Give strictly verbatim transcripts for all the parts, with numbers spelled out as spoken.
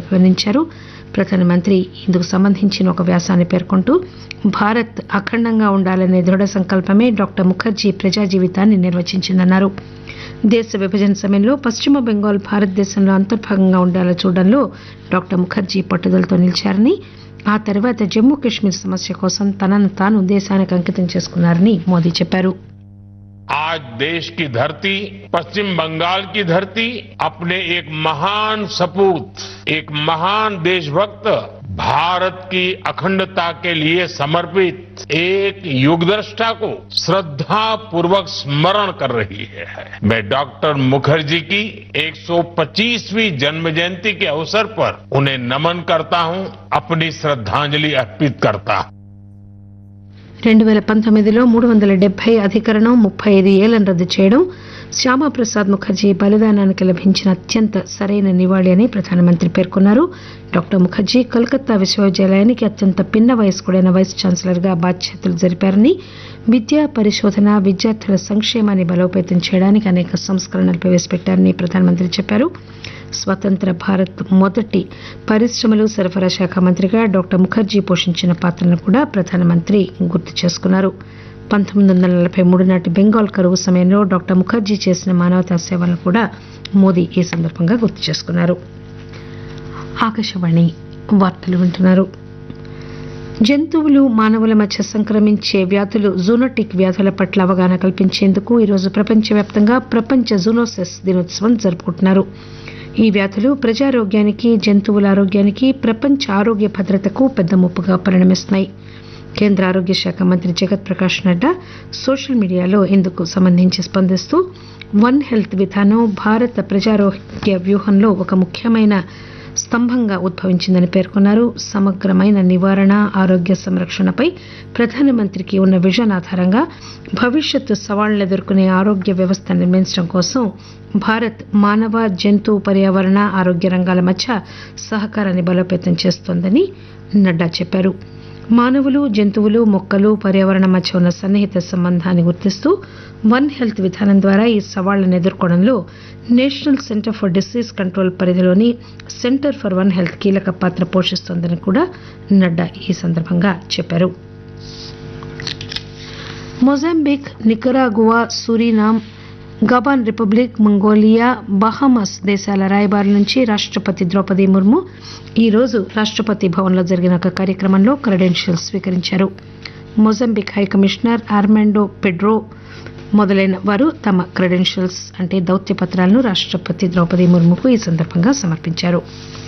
వివరించారు. ప్రధానమంత్రి ఇందుకు సంబంధించిన ఒక వ్యాసాన్ని పేర్కొంటూ భారత్ అఖండంగా ఉండాలనే దృఢ సంకల్పమే డాక్టర్ ముఖర్జీ ప్రజా జీవితాన్ని నిర్వచించిందన్నారు. దేశ విభజన సమయంలో పశ్చిమ బెంగాల్ భారతదేశంలో అంతర్భాగంగా ఉండాలని చూడడంలో డాక్టర్ ముఖర్జీ పట్టుదలతో నిలిచారని, ఆ తర్వాత జమ్మూ కశ్మీర్ సమస్య కోసం తనను తాను దేశానికి అంకితం చేసుకున్నారని మోదీ చెప్పారు. आज देश की धरती, पश्चिम बंगाल की धरती अपने एक महान सपूत, एक महान देशभक्त, भारत की अखंडता के लिए समर्पित एक युगदृष्टा को श्रद्धा पूर्वक स्मरण कर रही है. मैं डॉक्टर मुखर्जी की एक सौ पच्चीसवीं जन्म जयंती के अवसर पर उन्हें नमन करता हूं, अपनी श्रद्धांजलि अर्पित करता हूं. రెండు వేల పంతొమ్మిదిలో మూడు వందల డెబ్బై అధికరణం ముప్పై ఐదు ఏళ్లను రద్దు చేయడం శ్యామాప్రసాద్ ముఖర్జీ బలిదానానికి లభించిన అత్యంత సరైన నివాళి అని ప్రధానమంత్రి పేర్కొన్నారు. డాక్టర్ ముఖర్జీ కోల్కతా విశ్వవిద్యాలయానికి అత్యంత పిన్న వయస్కుడైన వైస్ ఛాన్సలర్ గా బాధ్యతలు జరిపారని, విద్య పరిశోధన విద్యార్థుల సంక్షేమాన్ని బలోపేతం చేయడానికి అనేక సంస్కరణలు ప్రవేశపెట్టారని ప్రధానమంత్రి చెప్పారు. స్వతంత్ర భారత్ మొదటి పరిశ్రమలు సరఫరా శాఖ మంత్రిగా డాక్టర్ ముఖర్జీ పోషించిన పాత్రను కూడా ప్రధానమంత్రి గుర్తు చేసుకున్నారు. పంతొమ్మిది వందల నలభై మూడు నాటి బెంగాల్ కరువు సమయంలో డాక్టర్ ముఖర్జీ చేసిన మానవతా సేవలను కూడా మోదీ ఈ సందర్భంగా గుర్తు చేసుకున్నారు. ఆకాశవాణి వార్తలు వింటున్నారు. జంతువులు మానవుల మధ్య సంక్రమించే వ్యాధులు జూనోటిక్ వ్యాధుల పట్ల అవగాహన కల్పించేందుకు ఈరోజు ప్రపంచవ్యాప్తంగా ప్రపంచ జూనోసిస్ దినోత్సవం జరుపుకుంటున్నారు. ఈ వ్యాధులు ప్రజారోగ్యానికి, జంతువుల ఆరోగ్యానికి, ప్రపంచ ఆరోగ్య భద్రతకు పెద్ద ముప్పుగా పరిణమిస్తున్నాయి. కేంద్ర ఆరోగ్య శాఖ మంత్రి జగత్ ప్రకాష్ నడ్డా సోషల్ మీడియాలో ఇందుకు సంబంధించి స్పందిస్తూ వన్ హెల్త్ విధానం భారత ప్రజారోగ్య వ్యూహంలో ఒక ముఖ్యమైన స్తంభంగా ఉద్భవించిందని పేర్కొన్నారు. సమగ్రమైన నివారణ, ఆరోగ్య సంరక్షణపై ప్రధానమంత్రికి ఉన్న విజన్ ఆధారంగా భవిష్యత్తు సవాళ్లను ఎదుర్కొనే ఆరోగ్య వ్యవస్థ నిర్మించడం కోసం భారత్ మానవ, జంతు, పర్యావరణ, ఆరోగ్య రంగాల మధ్య సహకారాన్ని బలోపేతం చేస్తోందని నడ్డా చెప్పారు. మానవులు, జంతువులు, మొక్కలు, పర్యావరణం మధ్య ఉన్న సన్నిహిత సంబంధాన్ని గుర్తిస్తూ వన్ హెల్త్ విధానం ద్వారా ఈ సవాళ్లను ఎదుర్కోవడంలో national centre for disease control పరిధిలోని సెంటర్ ఫర్ వన్ హెల్త్ కీలక పాత్ర పోషిస్తోందని కూడా నడ్డా ఈ సందర్భంగా చెప్పారు. Mozambique, Nicaragua, Suriname, గబాన్ republic, Mongolia, Bahamas దేశాల రాయబారుల నుంచి రాష్టపతి ద్రౌపది ముర్ము ఈరోజు రాష్టపతి భవన్లో జరిగిన ఒక కార్యక్రమంలో క్రెడెన్షియల్స్ స్వీకరించారు. మొజాంబిక్ హైకమిషనర్ ఆర్మాండో పెడ్రో మొదలైన వారు తమ క్రెడెన్షియల్స్ అంటే దౌత్య పత్రాలను రాష్టపతి ద్రౌపది ముర్ముకు ఈ సందర్భంగా సమర్పించారు.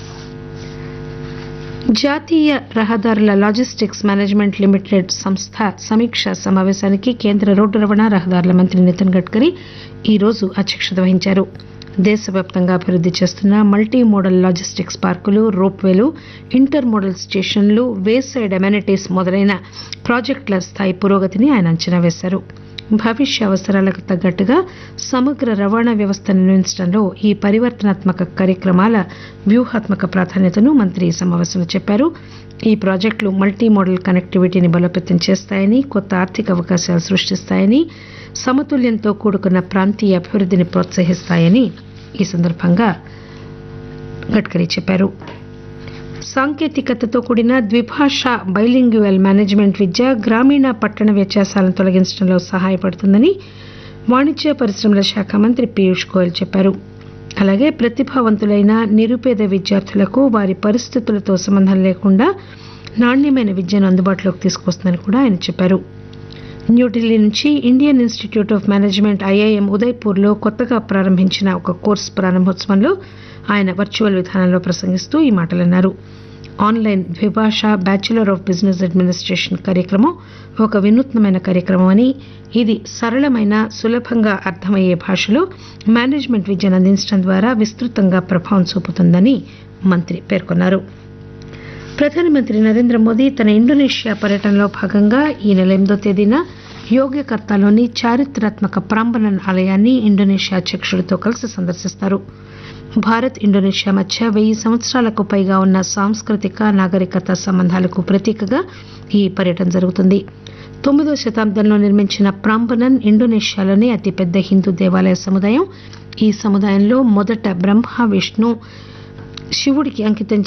జాతీయ రహదారుల లాజిస్టిక్స్ మేనేజ్మెంట్ లిమిటెడ్ సంస్థ సమీక్షా సమావేశానికి కేంద్ర రోడ్డు రవాణా రహదారుల మంత్రి నితిన్ గడ్కరీ ఈరోజు అధ్యక్షత వహించారు. దేశవ్యాప్తంగా అభివృద్ది చేస్తున్న మల్టీ మోడల్ లాజిస్టిక్స్ పార్కులు, రోప్వేలు, ఇంటర్ మోడల్ స్టేషన్లు, వేసైడ్ అమెనిటీస్ మొదలైన ప్రాజెక్టుల స్థాయి పురోగతిని ఆయన అంచనా వేశారు. భవిష్య అవసరాలకు తగ్గట్టుగా సమగ్ర రవాణా వ్యవస్థ నిర్మించడంలో ఈ పరివర్తనాత్మక కార్యక్రమాల వ్యూహాత్మక ప్రాధాన్యతను మంత్రి ఈ సమావేశంలో చెప్పారు. ఈ ప్రాజెక్టులు మల్టీ మోడల్ కనెక్టివిటీని బలోపేతం చేస్తాయని, కొత్త ఆర్థిక అవకాశాలు సృష్టిస్తాయని, సమతుల్యంతో కూడుకున్న ప్రాంతీయ అభివృద్దిని ప్రోత్సహిస్తాయని ఈ సందర్భంగా గడ్కరీ చెప్పారు. సాంకేతికతతో కూడిన ద్విభాషా బైలింగ్యువల్ మేనేజ్మెంట్ విద్య గ్రామీణ, పట్టణ వ్యత్యాసాలను తొలగించడంలో సహాయపడుతుందని వాణిజ్య పరిశ్రమల శాఖ మంత్రి పీయూష్ గోయల్ చెప్పారు. అలాగే ప్రతిభావంతులైన నిరుపేద విద్యార్థులకు వారి పరిస్థితులతో సంబంధం లేకుండా నాణ్యమైన విద్యను అందుబాటులోకి తీసుకొస్తుందని కూడా ఆయన చెప్పారు. న్యూఢిల్లీ నుంచి Indian institute of management IIM ఉదయ్పూర్లో కొత్తగా ప్రారంభించిన ఒక కోర్సు ప్రారంభోత్సవంలో ఆయన వర్చువల్ విధానంలో ప్రసంగిస్తూ ఈ మాటలన్నారు. Online ద్విభాష bachelor of business administration కార్యక్రమం ఒక వినూత్నమైన కార్యక్రమం అని, ఇది సరళమైన, సులభంగా అర్థమయ్యే భాషలో మేనేజ్మెంట్ విద్యను అందించడం ద్వారా విస్తృతంగా ప్రభావం చూపుతుందని మంత్రి పేర్కొన్నారు. ప్రధానమంత్రి నరేంద్ర మోదీ తన ఇండోనేషియా పర్యటనలో భాగంగా ఈ నెల ఎనిమిదో తేదీన యోగ్యకర్తాలోని చారిత్రాత్మక ప్రాంబనన్ ఆలయాన్ని ఇండోనేషియా అధ్యక్షుడితో కలిసి సందర్శిస్తారు. భారత్, ఇండోనేషియా మధ్య వెయ్యి సంవత్సరాలకు పైగా ఉన్న సాంస్కృతిక, నాగరికత సంబంధాలకు ప్రతీకగా ఈ పర్యటన జరుగుతుంది. తొమ్మిదో శతాబ్దంలో నిర్మించిన ప్రాంబనన్ ఇండోనేషియాలోనే అతిపెద్ద హిందూ దేవాలయ సముదాయం. ఈ సముదాయంలో మొదట బ్రహ్మ, విష్ణు, శివుడికి అంకితం